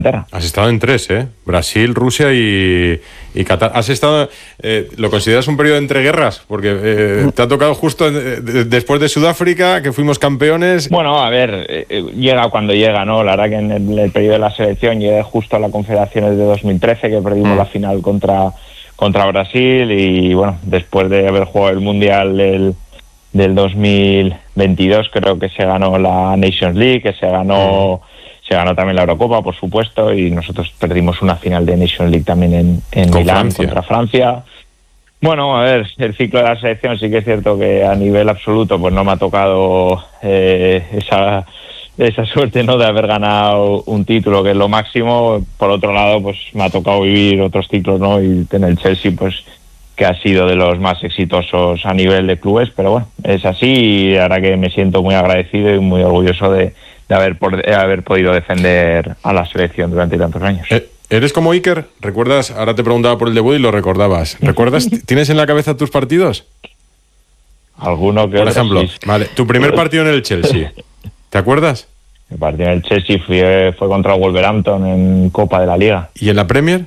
Has estado en 3, Brasil, Rusia y Qatar. Has estado, ¿lo consideras un periodo entre guerras? Porque te ha tocado justo después de Sudáfrica, que fuimos campeones. Bueno, a ver, llega cuando llega, ¿no? La verdad que en el periodo de la selección llegué justo a la Confederaciones de 2013, que perdimos la final contra Brasil, y bueno, después de haber jugado el Mundial del 2022, creo que se ganó la Nations League, que se ganó también la Eurocopa, por supuesto, y nosotros perdimos una final de Nations League también en Milán contra Francia. Bueno, a ver, el ciclo de la selección sí que es cierto que a nivel absoluto pues no me ha tocado esa suerte, ¿no?, de haber ganado un título, que es lo máximo. Por otro lado, pues me ha tocado vivir otros ciclos, ¿no?, y en el Chelsea, pues que ha sido de los más exitosos a nivel de clubes, pero bueno, es así, y ahora que me siento muy agradecido y muy orgulloso de haber podido defender a la selección durante tantos años. ¿Eres como Iker? ¿Recuerdas? Ahora te preguntaba por el debut y lo recordabas. ¿Recuerdas? ¿Tienes en la cabeza tus partidos? Alguno que por ejemplo, sí. Vale, tu primer partido en el Chelsea, ¿te acuerdas? El partido en el Chelsea fue contra el Wolverhampton en Copa de la Liga. ¿Y en la Premier?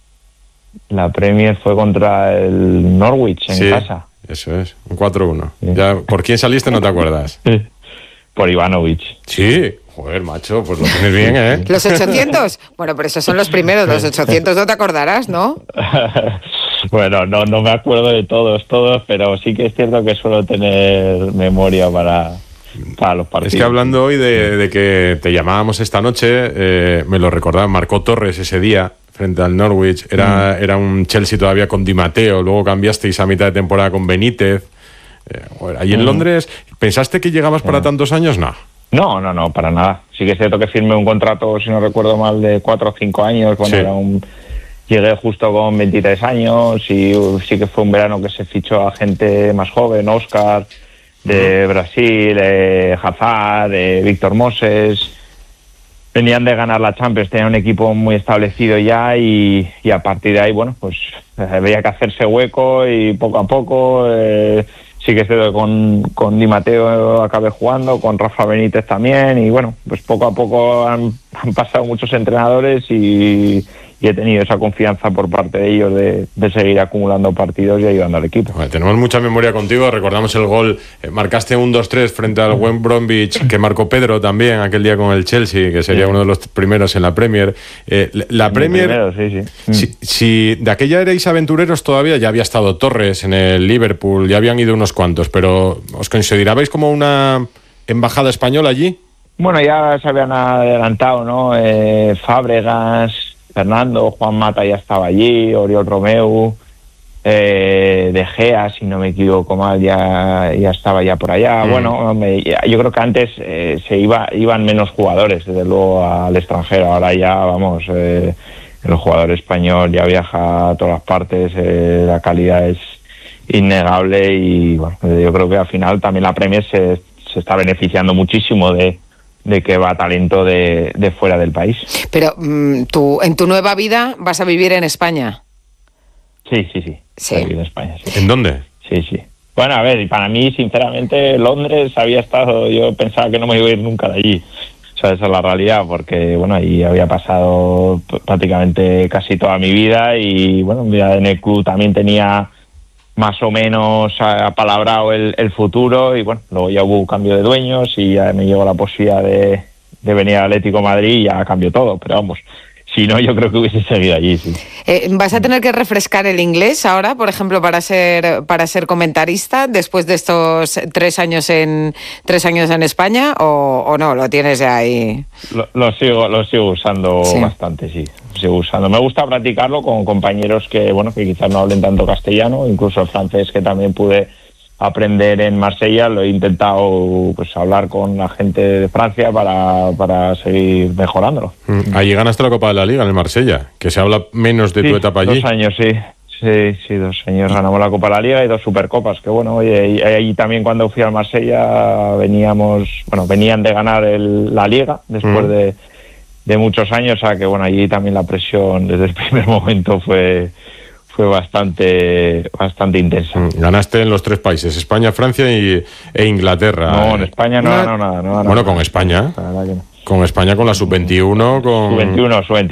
La Premier fue contra el Norwich en casa. Eso es, un 4-1. Sí. Ya, ¿por quién saliste no te acuerdas? Por Ivanovic. Sí, joder, macho, pues lo tienes bien, ¿eh? ¿Los 800? Bueno, pero esos son los primeros, los 800 no te acordarás, ¿no? Bueno, no me acuerdo de todos, pero sí que es cierto que suelo tener memoria para los partidos. Es que hablando hoy de que te llamábamos esta noche, me lo recordaba Marcó Torres ese día frente al Norwich. Era un Chelsea todavía con Di Matteo, luego cambiasteis a mitad de temporada con Benítez. Allí en Londres, ¿pensaste que llegabas para tantos años? No, para nada. Sí que es cierto que firmé un contrato, si no recuerdo mal, de 4 o 5 años, cuando llegué justo con 23 años, y sí que fue un verano que se fichó a gente más joven, Oscar, de Brasil, Hazard, Víctor Moses. Venían de ganar la Champions, tenían un equipo muy establecido ya, y a partir de ahí, bueno, pues había que hacerse hueco, y poco a poco... sí que es cierto que con Di Matteo acabé jugando, con Rafa Benítez también, y bueno, pues poco a poco han pasado muchos entrenadores, y he tenido esa confianza por parte de ellos de seguir acumulando partidos y ayudando al equipo. Vale, tenemos mucha memoria contigo, recordamos el gol, marcaste un 2-3 frente al West Bromwich, que marcó Pedro también aquel día con el Chelsea, que sería uno de los primeros en la Premier. La Premier, sí. Si de aquella erais aventureros todavía, ya había estado Torres en el Liverpool, ya habían ido unos cuantos, pero ¿os considerabais como una embajada española allí? Bueno, ya se habían adelantado, ¿no? Fábregas, Fernando, Juan Mata ya estaba allí, Oriol Romeu, De Gea, si no me equivoco mal, ya estaba ya por allá. Bueno, yo creo que antes iban menos jugadores, desde luego, al extranjero. Ahora ya, vamos, el jugador español ya viaja a todas partes, la calidad es innegable, y bueno, yo creo que al final también la Premier se está beneficiando muchísimo de que va talento de fuera del país. Pero tú, en tu nueva vida, vas a vivir en España. Sí. Voy a vivir en España, sí. ¿En dónde? Sí. Bueno, a ver, y para mí, sinceramente, Londres yo pensaba que no me iba a ir nunca de allí. O sea, esa es la realidad, porque, bueno, ahí había pasado prácticamente casi toda mi vida, y, bueno, en el club también tenía más o menos apalabrado el futuro, y bueno, luego ya hubo un cambio de dueños, y ya me llegó la posibilidad de venir al Atlético de Madrid, y ya cambió todo, pero vamos, si no, yo creo que hubiese seguido allí, sí. ¿Vas a tener que refrescar el inglés ahora, por ejemplo, para ser comentarista después de estos 3 años en España, o no, lo tienes ya ahí? Lo sigo usando bastante, sí. Sigo usando. Me gusta practicarlo con compañeros que quizás no hablen tanto castellano, incluso el francés, que también pude aprender en Marsella. Lo he intentado hablar con la gente de Francia para seguir mejorándolo. Allí ganaste la Copa de la Liga en el Marsella, que se habla menos de tu etapa allí. 2 años, sí. Sí, 2 años ganamos la Copa de la Liga y 2 Supercopas, que bueno, oye, y ahí también cuando fui al Marsella venían de ganar la Liga después de muchos años, o sea que bueno, allí también la presión desde el primer momento fue bastante intensa. Ganaste en los 3 países, España, Francia e Inglaterra. No, en España no ganó nada. Bueno, con España. La verdad que no. Con España, con la sub-21, con... Sub-21,